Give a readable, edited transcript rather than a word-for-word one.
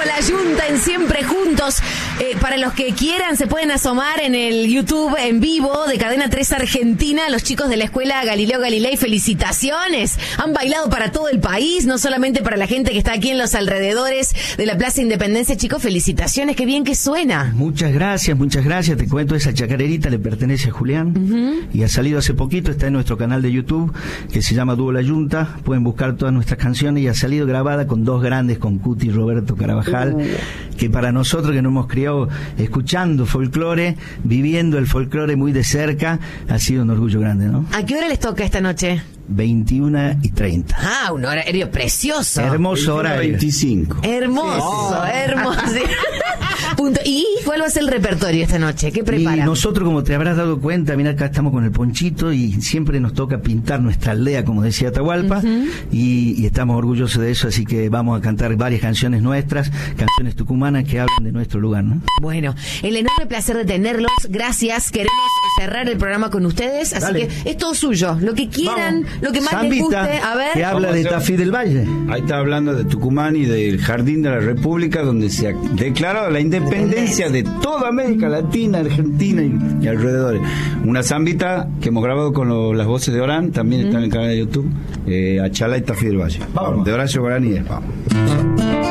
La Yunta en Siempre Juntos. Para los que quieran, se pueden asomar en el YouTube en vivo de Cadena 3 Argentina. Los chicos de la escuela Galileo Galilei, felicitaciones. Han bailado para todo el país, no solamente para la gente que está aquí en los alrededores de la Plaza Independencia. Chicos, felicitaciones, qué bien que suena. Muchas gracias. Te cuento, esa chacarerita le pertenece a Julián y ha salido hace poquito, está en nuestro canal de YouTube que se llama Dúo La Yunta. Pueden buscar todas nuestras canciones y ha salido grabada con dos grandes, con Cuti y Roberto Carabajal, que para nosotros que nos hemos criado escuchando folclore, viviendo el folclore muy de cerca, ha sido un orgullo grande, ¿no? ¿A qué hora les toca esta noche? 21:30. Ah, un horario precioso. Hermoso horario. 25. Hermoso, hermoso. Punto. ¿Y cuál va a ser el repertorio esta noche? ¿Qué preparan? Y nosotros, como te habrás dado cuenta, mira, acá estamos con el ponchito y siempre nos toca pintar nuestra aldea, como decía Atahualpa, y estamos orgullosos de eso, así que vamos a cantar varias canciones nuestras, canciones tucumanas que hablan de nuestro lugar, ¿no? Bueno, el enorme placer de tenerlos, gracias, queremos cerrar el programa con ustedes, así Dale. que es todo suyo, lo que quieran, lo que más Zambita, les guste, a ver. que habla de Tafí del Valle. Ahí está hablando de Tucumán y del Jardín de la República, donde se ha declarado la independencia de toda América Latina, Argentina y alrededores. Una zambita que hemos grabado con las voces de Orán, también está en el canal de YouTube, Achala y Tafí del Valle. Vamos. De Horacio Guaraní. Vamos.